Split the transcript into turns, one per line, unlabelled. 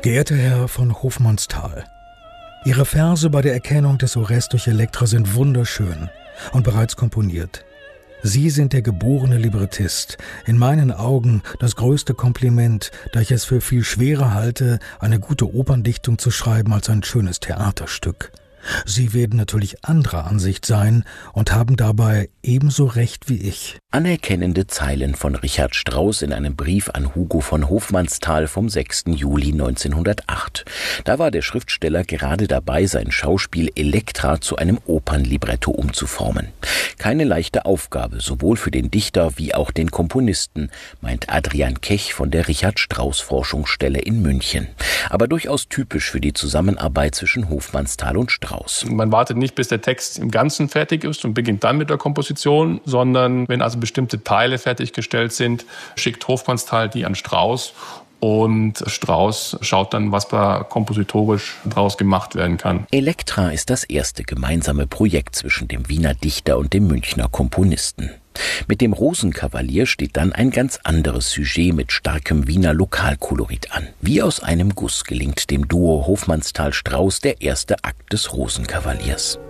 Geehrter Herr von Hofmannsthal, Ihre Verse bei der Erkennung des Orest durch Elektra sind wunderschön und bereits komponiert. Sie sind der geborene Librettist. In meinen Augen das größte Kompliment, da ich es für viel schwerer halte, eine gute Operndichtung zu schreiben als ein schönes Theaterstück. Sie werden natürlich anderer Ansicht sein und haben dabei ebenso recht wie ich.
Anerkennende Zeilen von Richard Strauss in einem Brief an Hugo von Hofmannsthal vom 6. Juli 1908. Da war der Schriftsteller gerade dabei, sein Schauspiel Elektra zu einem Opernlibretto umzuformen. Keine leichte Aufgabe, sowohl für den Dichter wie auch den Komponisten, meint Adrian Kech von der Richard-Strauss-Forschungsstelle in München. Aber durchaus typisch für die Zusammenarbeit zwischen Hofmannsthal und Strauss.
Man wartet nicht, bis der Text im Ganzen fertig ist und beginnt dann mit der Komposition, sondern wenn also bestimmte Teile fertiggestellt sind, schickt Hofmannsthal die an Strauss und Strauss schaut dann, was da kompositorisch daraus gemacht werden kann.
Elektra ist das erste gemeinsame Projekt zwischen dem Wiener Dichter und dem Münchner Komponisten. Mit dem Rosenkavalier steht dann ein ganz anderes Sujet mit starkem Wiener Lokalkolorit an. Wie aus einem Guss gelingt dem Duo Hofmannsthal-Strauss der erste Akt des Rosenkavaliers.